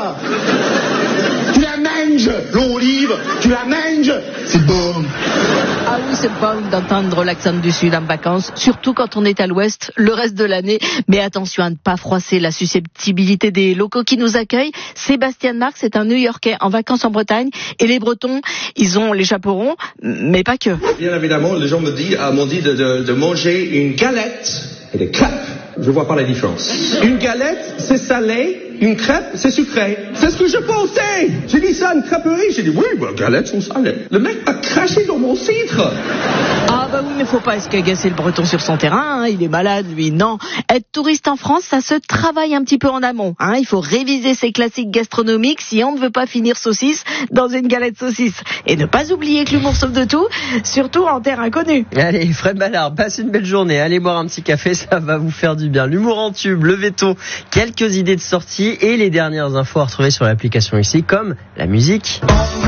quoi. Tu la manges, l'olive, tu la manges, c'est bon. Ah oui, c'est bon d'entendre l'accent du Sud en vacances, surtout quand on est à l'Ouest le reste de l'année. Mais attention à ne pas froisser la susceptibilité des locaux qui nous accueillent. Sébastien Marx est un New-Yorkais en vacances en Bretagne et les Bretons, ils ont les chapeaux ronds, mais pas que. Bien évidemment, les gens m'ont dit de manger une galette et des crêpes. Je vois pas la différence. Une galette, c'est salé. Une crêpe, c'est sucré. C'est ce que je pensais. J'ai dit ça à une crêperie. J'ai dit, oui, bah, galettes sont salées. Le mec a craché dans mon cidre. Ah bah oui, mais faut pas escagacer le Breton sur son terrain, hein. Il est malade, lui, non. Être touriste en France, ça se travaille un petit peu en amont, hein. Il faut réviser ses classiques gastronomiques si on ne veut pas finir saucisse dans une galette saucisse. Et ne pas oublier que l'humour sauve de tout, surtout en terre inconnue. Allez, Fred Ballard, passe une belle journée. Allez boire un petit café, ça va vous faire du bien. L'humour en tube, le veto, quelques idées de sortie et les dernières infos à retrouver sur l'application ici, comme la musique.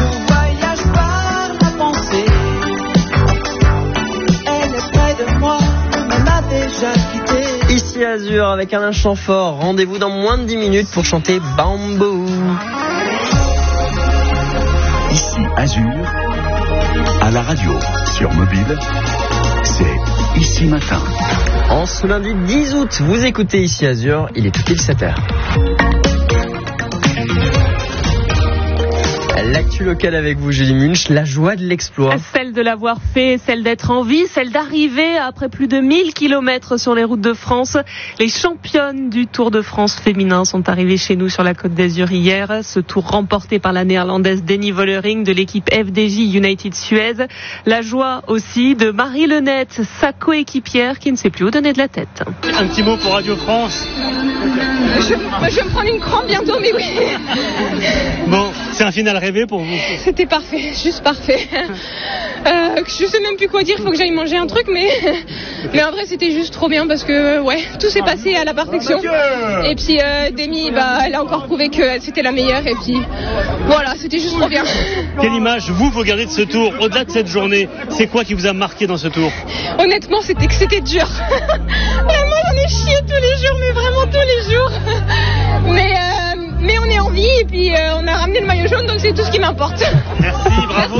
Ici Azur avec Alain Chamfort. Rendez-vous dans moins de 10 minutes pour chanter Bamboo. Ici Azur, à la radio, sur mobile, c'est Ici Matin. En ce lundi 10 août, vous écoutez Ici Azur, il est tout pile 7h. L'actu locale avec vous, Julie Munch, la joie de l'exploit. Celle de l'avoir fait, celle d'être en vie, celle d'arriver après plus de 1000 kilomètres sur les routes de France. Les championnes du Tour de France féminin sont arrivées chez nous sur la Côte d'Azur hier. Ce tour remporté par la néerlandaise Denny Vollering de l'équipe FDJ United Suez. La joie aussi de Marie Lenette, sa coéquipière qui ne sait plus où donner de la tête. Un petit mot pour Radio France. Je vais me prendre une crampe bientôt, mais oui. Bon, c'est un final rêvé pour vous. C'était parfait, juste parfait. Je sais même plus quoi dire, il faut que j'aille manger un truc, mais en vrai c'était juste trop bien parce que tout s'est passé à la perfection. Et puis Demi, elle a encore prouvé que c'était la meilleure et puis voilà, c'était juste trop bien. Quelle image vous gardez de ce tour, au-delà de cette journée? C'est quoi qui vous a marqué dans ce tour? Honnêtement, c'était que c'était dur. Vraiment, j'en ai chié tous les jours, mais vraiment tous les jours. Mais on est en vie et puis on a ramené le maillot jaune, donc c'est tout ce qui m'importe. Merci, bravo.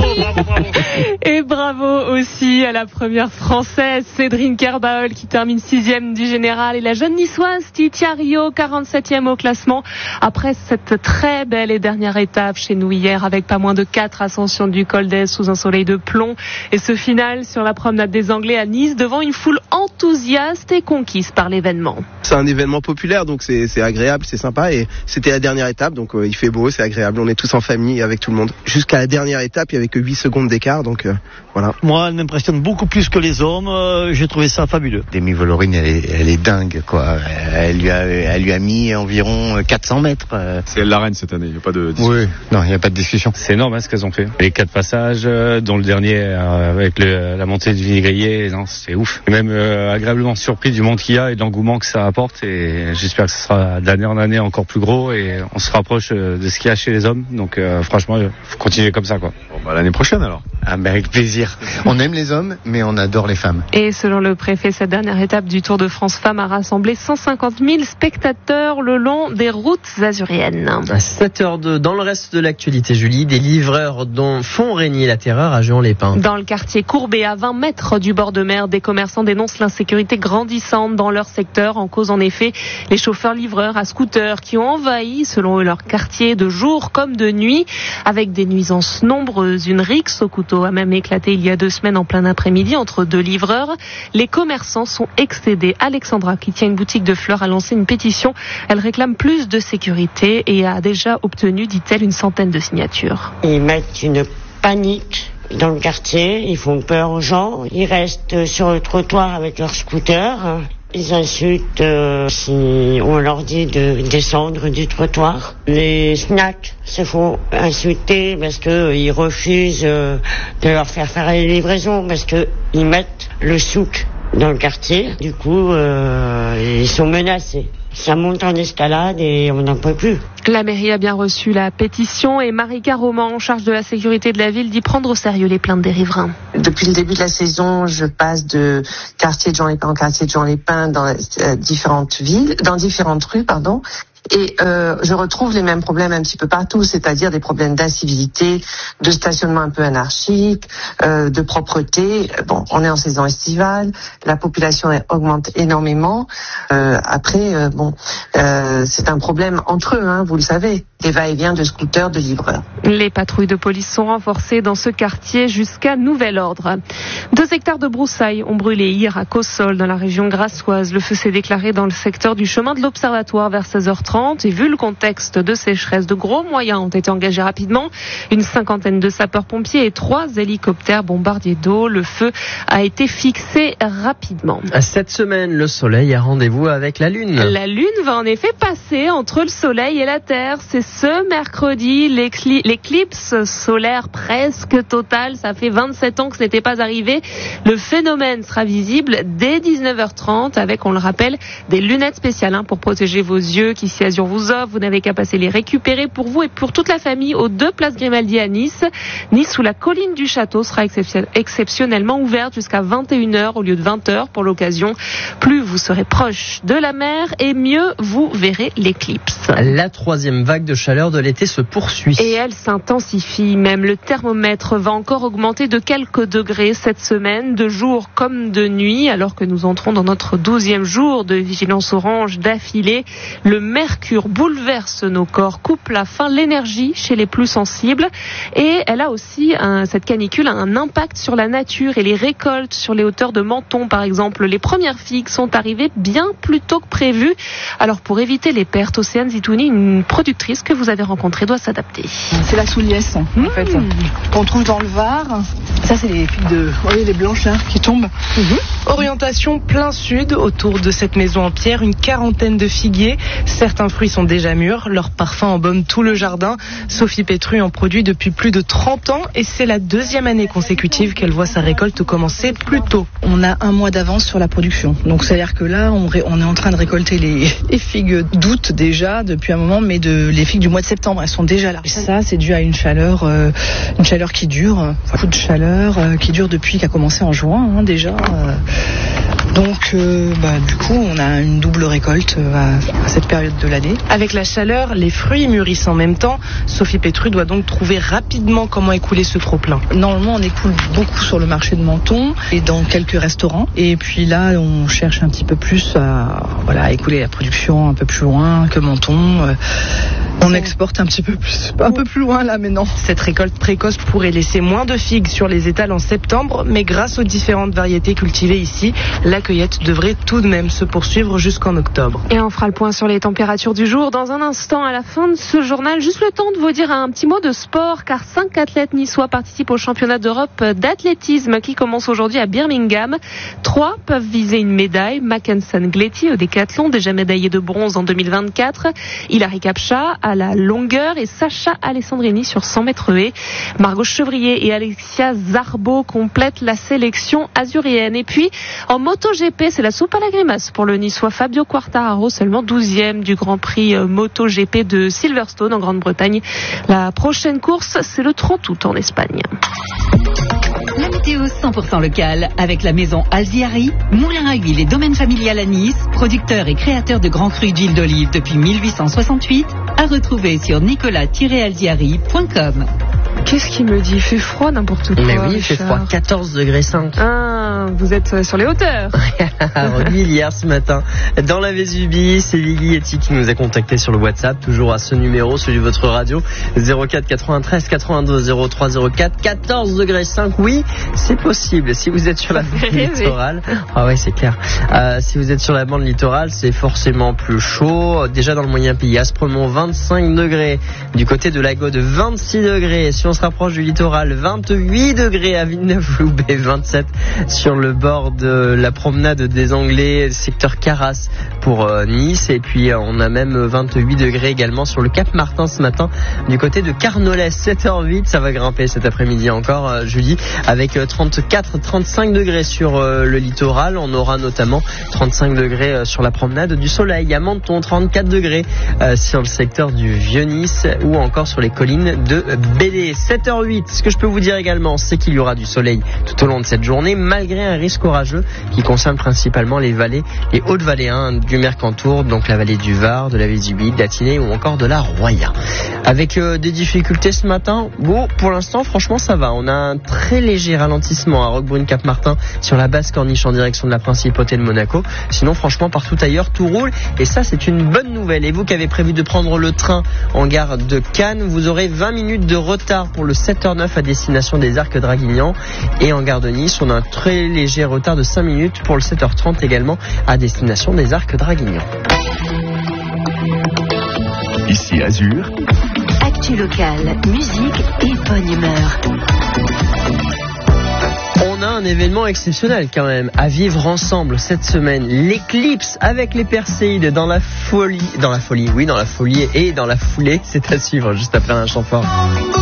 Et bravo aussi à la première française, Cédrine Kerbaol, qui termine 6e du général, et la jeune niçoise Titia Rio, 47e au classement, après cette très belle et dernière étape chez nous hier, avec pas moins de 4 ascensions du Col d'Aise sous un soleil de plomb, et ce final sur la promenade des Anglais à Nice, devant une foule enthousiaste et conquise par l'événement. C'est un événement populaire, donc c'est agréable, c'est sympa, et c'était la dernière étape, donc il fait beau, c'est agréable, on est tous en famille avec tout le monde. Jusqu'à la dernière étape, il n'y avait que 8 secondes d'écart, donc voilà. Moi, elle m'impressionne beaucoup plus que les hommes, j'ai trouvé ça fabuleux. Demi Vollering, elle est dingue, quoi. Elle lui a mis environ 400 mètres. C'est elle la reine cette année, il n'y a pas de discussion. Oui, non, il n'y a pas de discussion. C'est énorme ce qu'elles ont fait. Les 4 passages, dont le dernier avec la montée du Vinigrier, non, c'est ouf. Et même agréablement surpris du monde qu'il y a et de l'engouement que ça apporte, et j'espère que ce sera d'année en année encore plus gros et on se rapproche de ce qu'il y a chez les hommes. Donc franchement, il faut continuer comme ça, quoi. Bon, l'année prochaine alors. Ah, avec plaisir. On aime les hommes, mais on adore les femmes. Et selon le préfet, cette dernière étape du Tour de France Femmes a rassemblé 150 000 spectateurs le long des routes azuriennes. À 7h02, dans le reste de l'actualité, Julie, des livreurs dont font régner la terreur à Juan-les-Pins. Dans le quartier Courbet, à 20 mètres du bord de mer, des commerçants dénoncent l'insécurité grandissante dans leur secteur. En cause, en effet, les chauffeurs-livreurs à scooter qui ont envahi, selon eux, leur quartier de jour comme de nuit, avec des nuisances nombreuses. Une rixe au couteau a même éclaté il y a 2 semaines en plein après-midi entre 2 livreurs. Les commerçants sont excédés. Alexandra, qui tient une boutique de fleurs, a lancé une pétition. Elle réclame plus de sécurité et a déjà obtenu, dit-elle, une centaine de signatures. Ils mettent une panique dans le quartier, ils font peur aux gens, ils restent sur le trottoir avec leur scooter. Ils insultent si on leur dit de descendre du trottoir. Les snacks se font insulter parce qu'ils refusent de leur faire les livraisons parce qu'ils mettent le souk dans le quartier. Du coup, ils sont menacés. Ça monte en escalade et on n'en peut plus. La mairie a bien reçu la pétition et Marika Roman, en charge de la sécurité de la ville, dit prendre au sérieux les plaintes des riverains. Depuis le début de la saison, je passe de quartier de Juan-les-Pins en quartier de Juan-les-Pins dans différentes villes, dans différentes rues, Et je retrouve les mêmes problèmes un petit peu partout, c'est-à-dire des problèmes d'incivilité, de stationnement un peu anarchique, de propreté. Bon, on est en saison estivale, la population augmente énormément. C'est un problème entre eux, vous le savez, des va-et-vient de scooters, de livreurs. Les patrouilles de police sont renforcées dans ce quartier jusqu'à nouvel ordre. 2 hectares de broussailles ont brûlé hier à Cossol, dans la région grassoise. Le feu s'est déclaré dans le secteur du chemin de l'Observatoire vers 16h30. Et vu le contexte de sécheresse, de gros moyens ont été engagés rapidement. Une 50aine de sapeurs-pompiers et 3 hélicoptères bombardiers d'eau. Le feu a été fixé rapidement. Cette semaine, le soleil a rendez-vous avec la lune. La lune va en effet passer entre le soleil et la terre. C'est ce mercredi, l'éclipse solaire presque totale. Ça fait 27 ans que ce n'était pas arrivé. Le phénomène sera visible dès 19h30 avec, on le rappelle, des lunettes spéciales pour protéger vos yeux qui, si Azur vous offre, vous n'avez qu'à passer les récupérer pour vous et pour toute la famille aux 2 places Grimaldi à Nice. Nice, sous la colline du château, sera exceptionnellement ouverte jusqu'à 21h au lieu de 20h pour l'occasion. Plus vous serez proche de la mer et mieux vous verrez l'éclipse. La 3e vague de chaleur de l'été se poursuit. Et elle s'intensifie même. Le thermomètre va encore augmenter de quelques degrés cette semaine, de jour comme de nuit, alors que nous entrons dans notre 12e jour de vigilance orange d'affilée. Le mercure bouleverse nos corps, coupe la faim, l'énergie chez les plus sensibles. Et elle a aussi, cette canicule a un impact sur la nature et les récoltes sur les hauteurs de Menton, par exemple. Les premières figues sont arrivées bien plus tôt que prévu. Alors pour éviter les pertes, Océane Zitouni, une productrice que vous avez rencontrée, doit s'adapter. C'est la souliesse en fait, qu'on trouve dans le Var. Ça c'est les figues les blanches qui tombent. Orientation plein sud, autour de cette maison en pierre, une 40aine de figuiers. Certains fruits sont déjà mûrs, leur parfum embaume tout le jardin. Sophie Pétru en produit depuis plus de 30 ans et c'est la 2e année consécutive qu'elle voit sa récolte commencer plus tôt. On a un mois d'avance sur la production, donc c'est-à-dire que là on est en train de récolter les figues d'août déjà depuis un moment, mais les figues du mois de septembre elles sont déjà là. Et ça c'est dû à une chaleur qui dure, beaucoup de chaleur qui dure depuis qui a commencé en juin déjà. Donc du coup on a une double récolte à cette période de l'année. Avec la chaleur, les fruits mûrissent en même temps. Sophie Pétru doit donc trouver rapidement comment écouler ce trop-plein. Normalement on écoule beaucoup sur le marché de Menton et dans quelques restaurants. Et puis là on cherche un petit peu plus à écouler la production un peu plus loin que Menton. On exporte un peu plus loin là maintenant. Cette récolte précoce pourrait laisser moins de figues sur les étals en septembre, mais grâce aux différentes variétés cultivées ici, la cueillette devrait tout de même se poursuivre jusqu'en octobre. Et on fera le point sur les températures du jour dans un instant à la fin de ce journal. Juste le temps de vous dire un petit mot de sport, car 5 athlètes niçois participent au championnat d'Europe d'athlétisme qui commence aujourd'hui à Birmingham. 3 peuvent viser une médaille. Mackensen Gletti au décathlon, déjà médaillé de bronze en 2024. Hilary Capcha à la longueur et Sacha Alessandrini sur 100 mètres haies. Margot Chevrier et Alexia Zarbo complètent la sélection azurienne. Et puis, en MotoGP, c'est la soupe à la grimace pour le niçois Fabio Quartararo, seulement 12e du Grand Prix MotoGP de Silverstone en Grande-Bretagne. La prochaine course, c'est le 30 août en Espagne. La météo 100% locale avec la maison Alziari, moulin à huile et domaine familial à Nice, producteur et créateur de grands crus d'huile d'olive depuis 1868, à retrouver sur nicolas-alziari.com. Qu'est-ce qu'il me dit? Il fait froid n'importe quoi. Mais oui, il fait froid. 14 degrés 5. Ah, vous êtes sur les hauteurs. Remis hier ce matin dans la Vésubie. C'est Lily Etty qui nous a contacté sur le WhatsApp, toujours à ce numéro, celui de votre radio, 04 93 82 03 04. 14 degrés 5, oui, c'est possible. Si vous êtes sur la bande littorale, ah ouais, c'est clair. Si vous êtes sur la bande littorale, c'est forcément plus chaud. Déjà dans le moyen pays, Aspremont 25 degrés, du côté de la Gaude 26 degrés. Si on se rapproche du littoral, 28 degrés à Villeneuve-Loubet, 27 sur le bord de la promenade des Anglais, secteur Carras pour Nice. Et puis on a même 28 degrés également sur le Cap Martin ce matin, du côté de Carnolès, 7h08. Ça va grimper cet après-midi encore, Julie, avec 34-35 degrés sur le littoral. On aura notamment 35 degrés sur la promenade du Soleil. À Menton, 34 degrés sur le secteur du Vieux-Nice ou encore sur les collines de Bélé. 7h08. Ce que je peux vous dire également, c'est qu'il y aura du soleil tout au long de cette journée, malgré un risque orageux qui concerne principalement les vallées, les hautes vallées du Mercantour, donc la vallée du Var, de la Vésubie, de la Tinée ou encore de la Roya. Avec des difficultés ce matin, bon, pour l'instant, franchement, ça va. On a un très léger ralentissement à Roquebrune-Cap-Martin sur la basse corniche en direction de la Principauté de Monaco. Sinon, franchement, partout ailleurs, tout roule. Et ça, c'est une bonne nouvelle. Et vous qui avez prévu de prendre le train en gare de Cannes, vous aurez 20 minutes de retard pour le 7h09 à destination des Arcs Draguignan. Et en gare de Nice, on a un très léger retard de 5 minutes pour le 7h30 également à destination des Arcs Draguignan. Ici Azur. Actu locale, musique et bonne humeur. On a un événement exceptionnel quand même à vivre ensemble cette semaine. L'Éclipse avec les Perséides dans la folie et dans la foulée. C'est à suivre juste après un chant fort.